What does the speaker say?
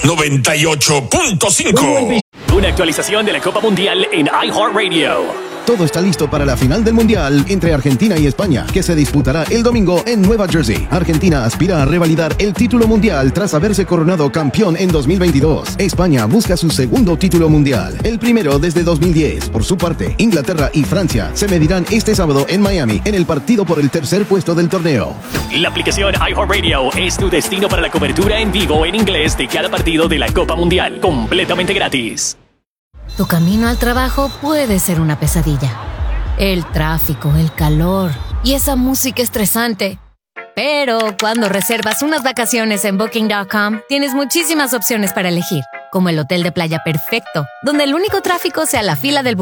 98.5. Una actualización de la Copa Mundial en iHeartRadio. Todo está listo para la final del Mundial entre Argentina y España, que se disputará el domingo en Nueva Jersey. Argentina aspira a revalidar el título mundial tras haberse coronado campeón en 2022. España busca su segundo título mundial, el primero desde 2010. Por su parte, Inglaterra y Francia se medirán este sábado en Miami en el partido por el tercer puesto del torneo. La aplicación iHeartRadio es tu destino para la cobertura en vivo en inglés de cada partido de la Copa Mundial, completamente gratis. Tu camino al trabajo puede ser una pesadilla. El tráfico, el calor y esa música estresante. Pero cuando reservas unas vacaciones en Booking.com, tienes muchísimas opciones para elegir, como el hotel de playa perfecto, donde el único tráfico sea la fila del bus.